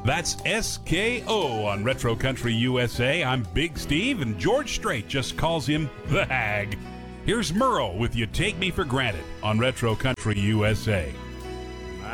That's SKO on Retro Country USA. I'm Big Steve, and George Strait just calls him the Hag. Here's Merle with You Take Me for Granted on Retro Country USA.